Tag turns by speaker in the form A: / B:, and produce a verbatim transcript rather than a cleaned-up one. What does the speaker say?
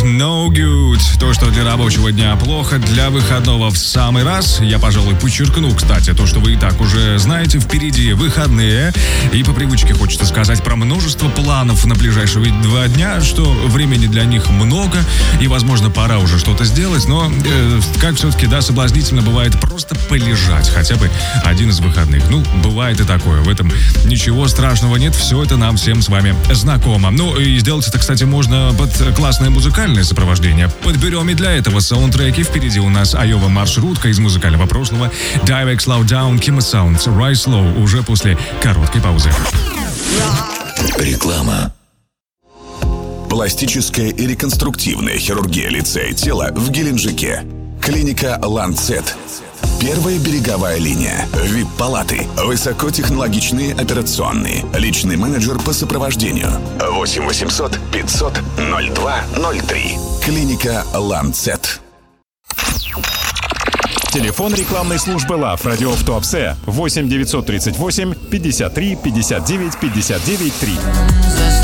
A: No good. То, что для рабочего дня плохо, для выходного в самый раз. Я, пожалуй, подчеркну, кстати, то, что вы и так уже знаете. Впереди выходные. И по привычке хочется сказать про множество планов на ближайшие два дня, что времени для них много. И, возможно, пора уже что-то сделать. Но э, как все-таки, да, соблазнительно бывает просто полежать. Хотя бы один из выходных. Ну, бывает и такое. В этом ничего страшного нет. Все это нам всем с вами знакомо. Ну, и сделать это, кстати, можно под классное музыкальное сопровождение. Подберем и для этого саундтреки. Впереди у нас Айова маршрутка из музыкального прошлого. Direct Slowdown, Kima Sounds, Rise Slow. Уже после короткой паузы.
B: Реклама. Пластическая и реконструктивная хирургия лица и тела в Геленджике. Клиника Ланцет. Первая береговая линия. ви ай пи-палаты. Высокотехнологичные операционные. Личный менеджер по сопровождению. восемь восемьсот пятьсот ноль два ноль три. Клиника Ланцет.
C: Телефон рекламной службы Лав Радио в Туапсе восемь девятьсот тридцать восемь пятьдесят три пятьдесят девять пятьдесят девять три.